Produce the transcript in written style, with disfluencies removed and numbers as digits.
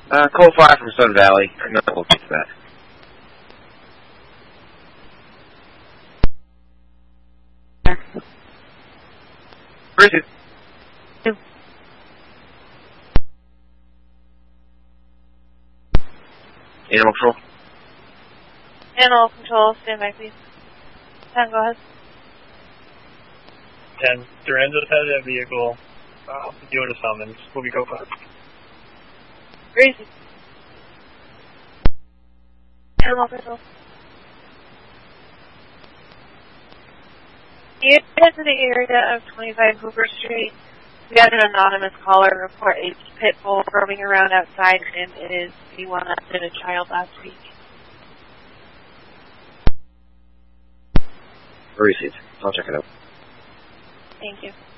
Call 5 from Sun Valley. No, we'll get to that. Where is it? Animal Control. Animal Control, stand by, please. 10, go ahead. 10, Durango's headed a vehicle. Doing a summons. Will we go for it? Gracie. Animal Control. You head to the area of 25 Hooper Street. We got an anonymous caller report a pit bull roaming around outside, and it is the one that did a child last week. Where is it? I'll check it out. Thank you.